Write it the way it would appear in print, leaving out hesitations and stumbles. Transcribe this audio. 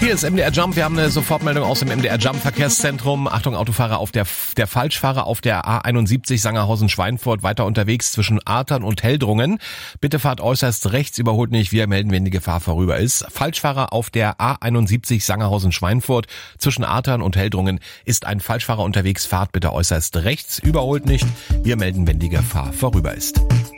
Hier ist MDR Jump. Wir haben eine Sofortmeldung aus dem MDR Jump Verkehrszentrum. Achtung, Autofahrer der Falschfahrer auf der A71 Sangerhausen-Schweinfurt weiter unterwegs zwischen Artern und Heldrungen. Bitte fahrt äußerst rechts, überholt nicht. Wir melden, wenn die Gefahr vorüber ist. Falschfahrer auf der A71 Sangerhausen-Schweinfurt zwischen Artern und Heldrungen. Ist ein Falschfahrer unterwegs, fahrt bitte äußerst rechts, überholt nicht. Wir melden, wenn die Gefahr vorüber ist.